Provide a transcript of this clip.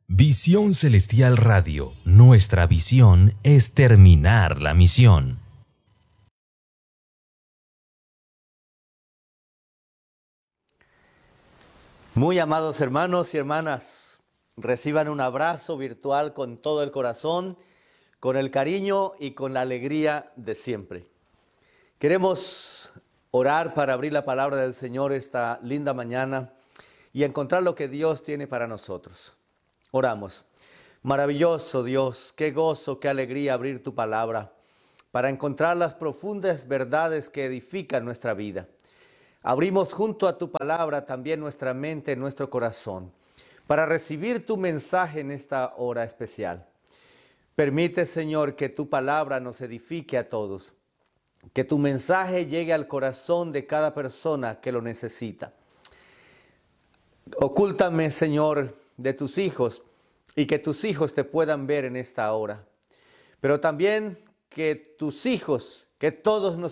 Visión Celestial Radio, nuestra visión es terminar la misión. Muy amados hermanos y hermanas, reciban un abrazo virtual con todo el corazón, con el cariño y con la alegría de siempre. Queremos orar para abrir la palabra del Señor esta linda mañana y encontrar lo que Dios tiene para nosotros. Oramos. Maravilloso Dios, qué gozo, qué alegría abrir tu palabra para encontrar las profundas verdades que edifican nuestra vida. Abrimos junto a tu palabra también nuestra mente, nuestro corazón, para recibir tu mensaje en esta hora especial. Permite, Señor, que tu palabra nos edifique a todos, que tu mensaje llegue al corazón de cada persona que lo necesita. Ocúltame, Señor, de tus hijos y que tus hijos te puedan ver en esta hora. Pero también que tus hijos, que todos nos